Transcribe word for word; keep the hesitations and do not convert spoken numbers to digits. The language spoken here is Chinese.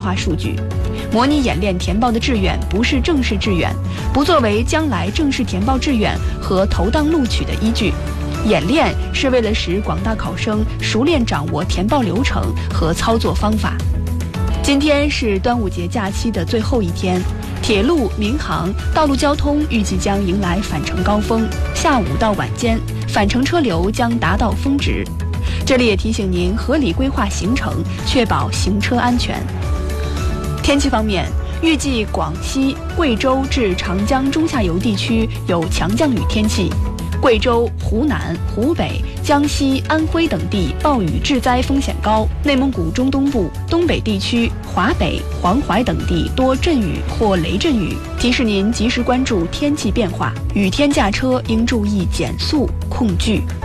化数据。模拟演练填报的志愿不是正式志愿，不作为将来正式填报志愿和投档录取的依据。演练是为了使广大考生熟练掌握填报流程和操作方法。今天是端午节假期的最后一天，铁路、民航、道路交通预计将迎来返程高峰，下午到晚间返程车流将达到峰值。这里也提醒您合理规划行程，确保行车安全。天气方面，预计广西、贵州至长江中下游地区有强降雨天气。贵州、湖南、湖北、江西、安徽等地暴雨致灾风险高，内蒙古中东部、东北地区、华北、黄淮等地多阵雨或雷阵雨。提示您及时关注天气变化，雨天驾车应注意减速、控距。